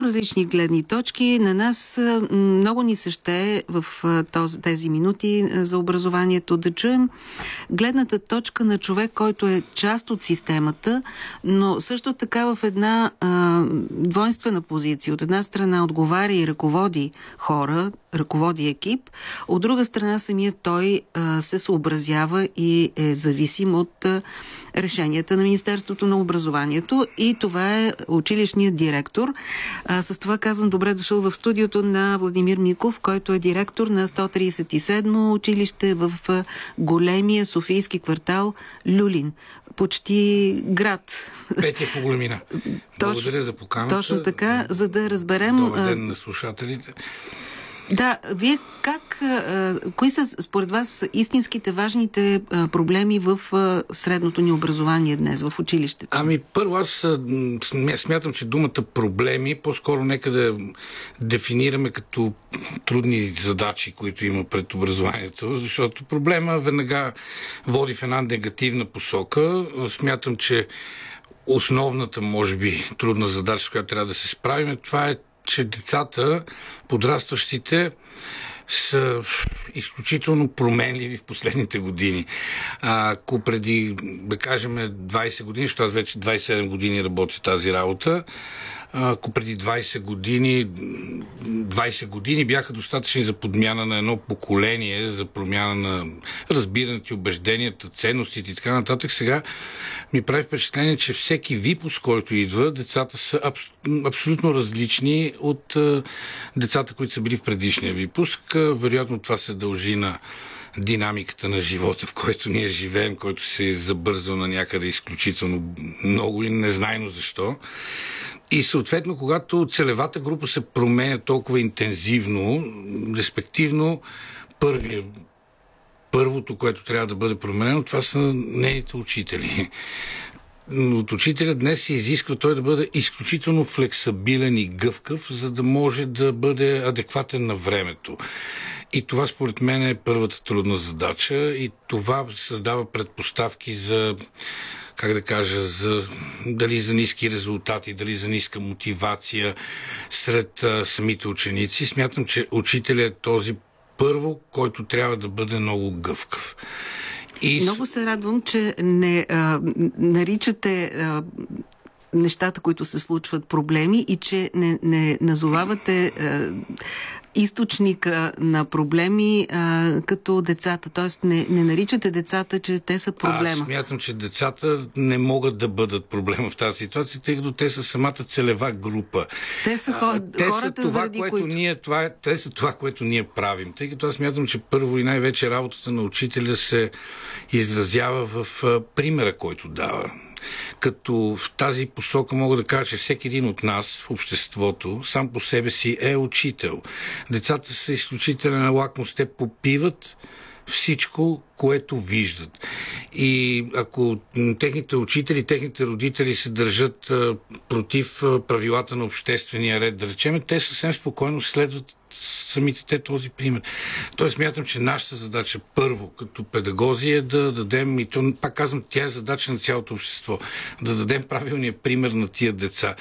различни гледни точки. На нас много ни се ще в тези минути за образованието да чуем гледната точка на човек, който е част от системата, но също така в една двойствена позиция. От една страна отговаря и ръководи хора, ръководи екип, от друга страна самият той се съобразява и е зависим от решенията на Министерството на образованието, и това е училищният директор. С това казвам добре дошъл в студиото на Владимир Миков, който е директор на 137-мо училище в големия софийски квартал Люлин. Почти град. Петия по големина. Благодаря за поканата. Точно така, за да разберем... Добър ден на слушателите. Да, вие кои са според вас истинските важните проблеми в средното ни образование днес, в училището? Първо аз смятам, че думата проблеми по-скоро нека да дефинираме като трудни задачи, които има пред образованието, защото проблема веднага води в една негативна посока. Смятам, че основната, може би, трудна задача, с която трябва да се справим, това е, че децата, подрастващите, са изключително променливи в последните години. Ако преди, да кажем, 20 години, защото аз вече 27 години работя тази работа, ако преди 20 години бяха достатъчни за подмяна на едно поколение, за промяна на разбирането и убежденията, ценностите и така нататък, сега ми прави впечатление, че всеки випуск, който идва, децата са абсолютно различни от децата, които са били в предишния випуск. Вероятно това се дължи на динамиката на живота, в който ние живеем, който се е забързал на някъде изключително много и незнайно защо. И съответно, когато целевата група се променя толкова интензивно, респективно първото, което трябва да бъде променено, това са нейните учители. От учителя днес се изисква той да бъде изключително флексабилен и гъвкав, за да може да бъде адекватен на времето. И това според мен е първата трудна задача, и това създава предпоставки за, дали за ниски резултати, дали за ниска мотивация сред самите ученици. Смятам, че учителят е този първо, който трябва да бъде много гъвкав. Много се радвам, че не наричате нещата, които се случват, проблеми, и че не назовавате източника на проблеми като децата. Тоест не наричате децата, че те са проблема. Аз смятам, че децата не могат да бъдат проблема в тази ситуация, тъй като те са самата целева група. Те са хората, заради които... Те са това, което ние правим. Тъй като аз смятам, че първо и най-вече работата на учителя се изразява в примера, който дава. Като в тази посока мога да кажа, че всеки един от нас в обществото сам по себе си е учител. Децата са изключителен лакмус, те попиват всичко, което виждат. И ако техните учители, техните родители се държат против правилата на обществения ред, да речем, те съвсем спокойно следват самите те този пример. Тоест смятам, че нашата задача първо като педагози е да дадем, и то, пак казвам, тя е задача на цялото общество, да дадем правилния пример на тия деца.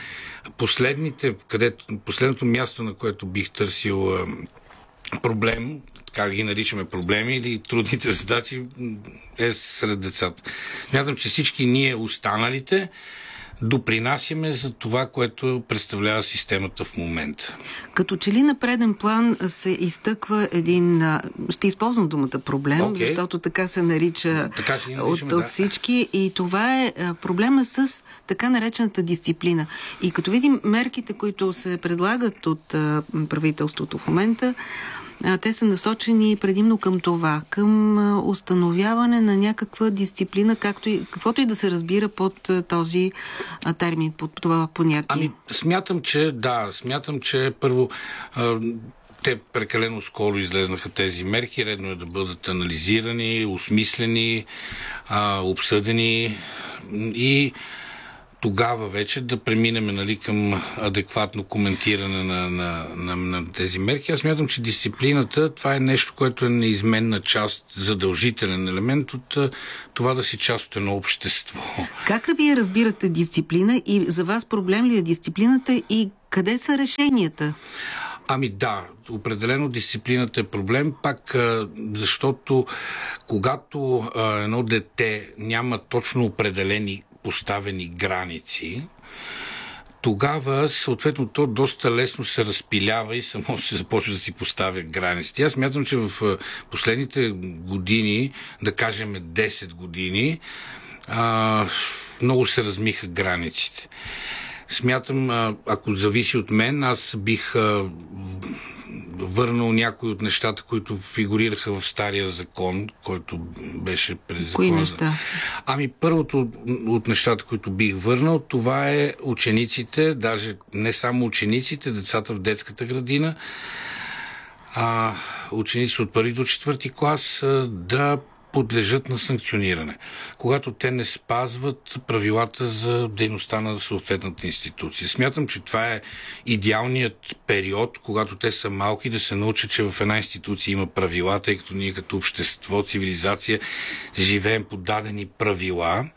Последното място, на което бих търсил проблем, как ги наричаме проблеми или трудните задачи, е сред децата. Смятам, че всички ние, останалите, допринасяме за това, което представлява системата в момента. Като че ли на преден план се изтъква един... Ще използвам думата проблем, защото така се нарича от всички. И това е проблема с така наречената дисциплина. И като видим мерките, които се предлагат от правителството в момента, те са насочени предимно към това, към установяване на някаква дисциплина, каквото и да се разбира под този термин, под това понятие. Смятам, че първо те прекалено скоро излезнаха тези мерки, редно е да бъдат анализирани, осмислени, обсъдени и тогава вече да преминем към адекватно коментиране на тези мерки. Аз смятам, че дисциплината, това е нещо, което е неизменна част, задължителен елемент от това да си част от едно общество. Как вие разбирате дисциплина и за вас проблем ли е дисциплината и Къде са решенията? Ами да, определено дисциплината е проблем, пак защото когато едно дете няма точно определени поставени граници, тогава, съответно, то доста лесно се разпилява и само се започва да си поставя граници. Аз смятам, че в последните години, да кажем 10 години, много се размиха границите. Смятам, ако зависи от мен, аз бих върнал някои от нещата, които фигурираха в стария закон, който беше през закона. Кои неща? Ами първото от нещата, които бих върнал, това е учениците, даже не само учениците, децата в детската градина, ученици от 1 до 4 клас да подлежат на санкциониране, когато те не спазват правилата за дейността на съответната институция. Смятам, че това е идеалният период, когато те са малки, да се научат, че в една институция има правила, тъй като ние като общество, цивилизация живеем по дадени правила.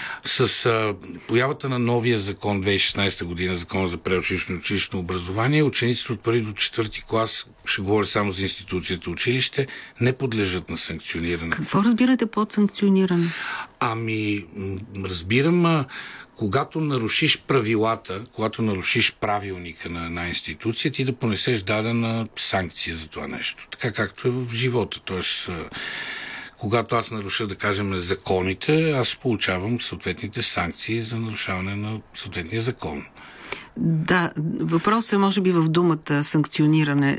С появата на новия закон 2016 година, закон за предучилищно и училищно образование, учениците от 1 до 4 клас, ще говоря само за институцията училище, не подлежат на санкциониране. Какво разбирате под санкциониране? Ами, разбирам, когато нарушиш правилата, когато нарушиш правилника на една институция, ти да понесеш дадена санкция за това нещо. Така както е в живота. Тоест, когато аз наруша, да кажем, законите, аз получавам съответните санкции за нарушаване на съответния закон. Да, въпросът е може би в думата санкциониране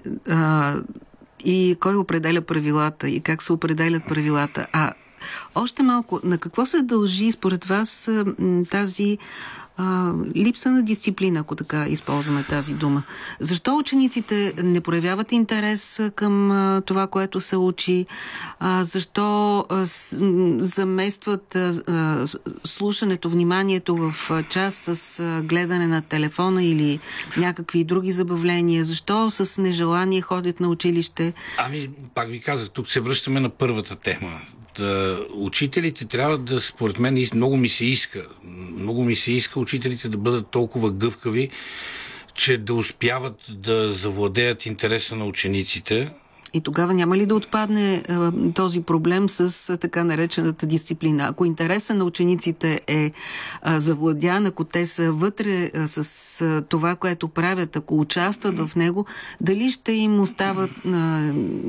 и кой определя правилата и как се определят правилата. Още малко, на какво се дължи според вас тази липса на дисциплина, ако така използваме тази дума? Защо учениците не проявяват интерес към това, което се учи? Защо заместват слушането, вниманието в час с гледане на телефона или някакви други забавления? Защо с нежелание ходят на училище? Ами, пак ви казах, тук се връщаме на първата тема. Учителите трябва да, според мен, много ми се иска учителите да бъдат толкова гъвкави, че да успяват да завладеят интереса на учениците. И тогава няма ли да отпадне този проблем с така наречената дисциплина? Ако интереса на учениците е завладян, ако те са вътре с това, което правят, ако участват в него, дали ще им остават